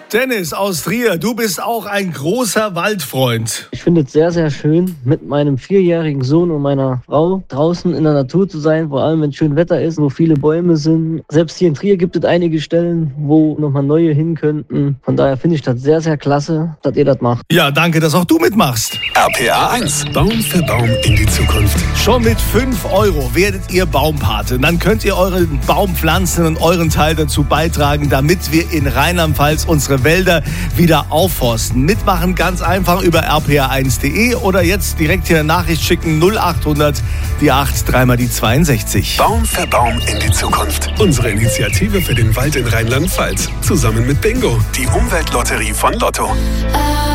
Dennis aus Trier, du bist auch ein großer Waldfreund. Ich finde es sehr, sehr schön, mit meinem 4-jährigen Sohn und meiner Frau draußen in der Natur zu sein, vor allem wenn schön Wetter ist, wo viele Bäume sind. Selbst hier in Trier gibt es einige Stellen, wo nochmal neue hin könnten. Von daher finde ich das sehr, sehr klasse, dass ihr das macht. Ja, danke, dass auch du mitmachst. RPA 1, Baum für Baum in die Zukunft. Schon mit 5 € werdet ihr Baumpate. Dann könnt ihr euren Baum pflanzen und euren Teil dazu beitragen, damit wir in Rheinland-Pfalz unsere Wälder wieder aufforsten. Mitmachen ganz einfach über rpa1.de oder jetzt direkt hier eine Nachricht schicken 0800 die 8 3 mal die 62. Baum für Baum in die Zukunft. Unsere Initiative für den Wald in Rheinland-Pfalz. Zusammen mit Bingo, die Umweltlotterie von Lotto.